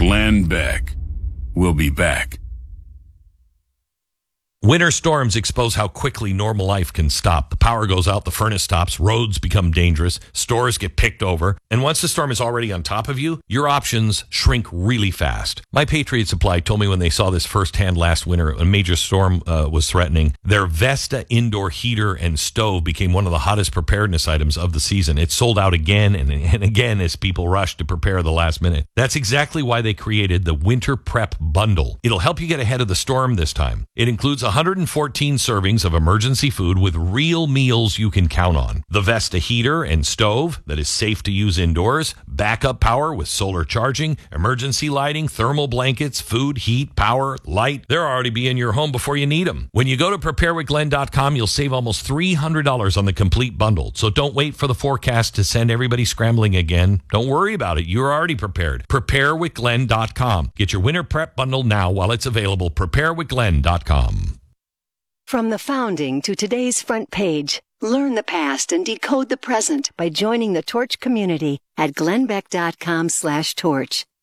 Glenn Beck. We'll be back. Winter storms expose how quickly normal life can stop. The power goes out, the furnace stops, roads become dangerous, stores get picked over, and once the storm is already on top of you, your options shrink really fast. My Patriot Supply told me when they saw this firsthand last winter, a major storm was threatening, their Vesta indoor heater and stove became one of the hottest preparedness items of the season. It sold out again and again as people rushed to prepare the last minute. That's exactly why they created the Winter Prep Bundle. It'll help you get ahead of the storm this time. It includes 114 servings of emergency food with real meals you can count on. The Vesta heater and stove that is safe to use indoors, backup power with solar charging, emergency lighting, thermal blankets, food, heat, power, light. They'll already be in your home before you need them. When you go to preparewithglenn.com, you'll save almost $300 on the complete bundle. So don't wait for the forecast to send everybody scrambling again. Don't worry about it. You're already prepared. Preparewithglenn.com. Get your winter prep bundle now while it's available. Preparewithglenn.com. From the founding to today's front page, learn the past and decode the present by joining the Torch community at glennbeck.com/torch.